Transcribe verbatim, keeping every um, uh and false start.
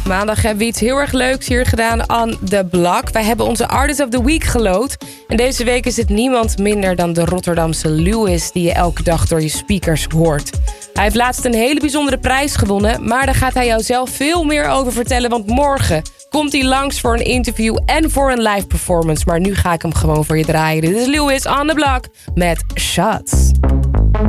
Maandag hebben we iets heel erg leuks hier gedaan aan The Block. Wij hebben onze Artist of the Week geloot. En deze week is het niemand minder dan de Rotterdamse Lewis... die je elke dag door je speakers hoort. Hij heeft laatst een hele bijzondere prijs gewonnen... maar daar gaat hij jou zelf veel meer over vertellen... want morgen komt hij langs voor een interview en voor een live performance. Maar nu ga ik hem gewoon voor je draaien. Dit is Lewis on the Block met Shots.